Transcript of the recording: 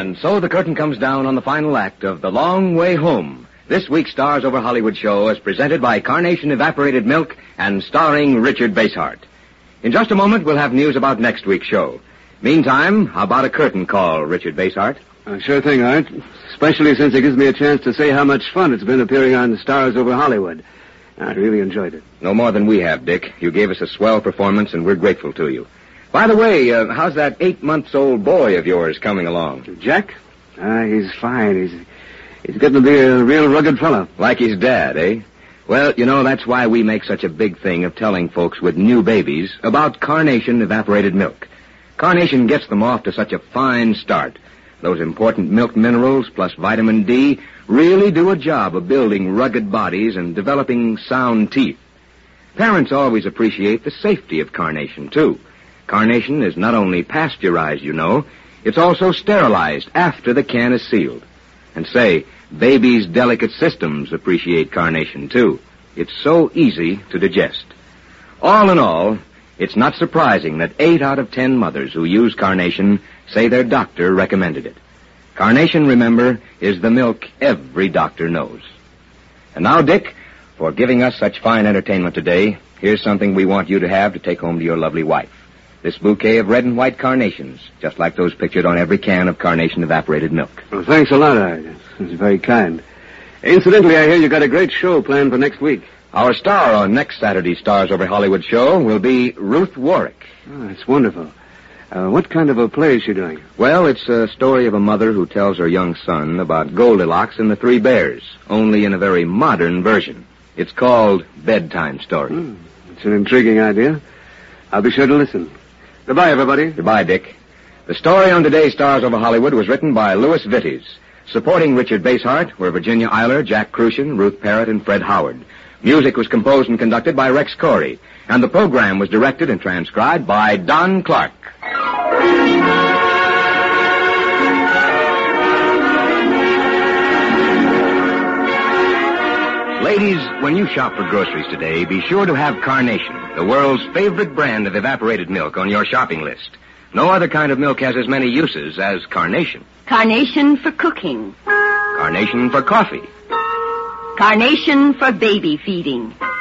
And so the curtain comes down on the final act of The Long Way Home. This week's Stars Over Hollywood show is presented by Carnation Evaporated Milk and starring Richard Basehart. In just a moment, we'll have news about next week's show. Meantime, how about a curtain call, Richard Basehart? Sure thing, Art. Especially since it gives me a chance to say how much fun it's been appearing on Stars Over Hollywood. I really enjoyed it. No more than we have, Dick. You gave us a swell performance, and we're grateful to you. By the way, how's that 8-month-old boy of yours coming along? Jack? He's fine. He's getting to be a real rugged fellow. Like his dad, eh? Well, you know, that's why we make such a big thing of telling folks with new babies about Carnation Evaporated Milk. Carnation gets them off to such a fine start. Those important milk minerals plus vitamin D really do a job of building rugged bodies and developing sound teeth. Parents always appreciate the safety of Carnation, too. Carnation is not only pasteurized, you know, it's also sterilized after the can is sealed. And say, babies' delicate systems appreciate Carnation, too. It's so easy to digest. All in all, it's not surprising that 8 out of 10 mothers who use Carnation say their doctor recommended it. Carnation, remember, is the milk every doctor knows. And now, Dick, for giving us such fine entertainment today, here's something we want you to have to take home to your lovely wife. This bouquet of red and white carnations, just like those pictured on every can of Carnation Evaporated Milk. Well, thanks a lot, Art. It's very kind. Incidentally, I hear you got a great show planned for next week. Our star on next Saturday's Stars Over Hollywood show will be Ruth Warwick. Oh, that's wonderful. What kind of a play is she doing? Well, it's a story of a mother who tells her young son about Goldilocks and the Three Bears, only in a very modern version. It's called Bedtime Story. It's an intriguing idea. I'll be sure to listen. Goodbye, everybody. Goodbye, Dick. The story on today's Stars Over Hollywood was written by Louis Vittes. Supporting Richard Basehart were Virginia Eiler, Jack Crucian, Ruth Parrott, and Fred Howard. Music was composed and conducted by Rex Corey. And the program was directed and transcribed by Don Clark. Ladies, when you shop for groceries today, be sure to have Carnation, the world's favorite brand of evaporated milk, on your shopping list. No other kind of milk has as many uses as Carnation. Carnation for cooking. Carnation for coffee. Carnation for baby feeding.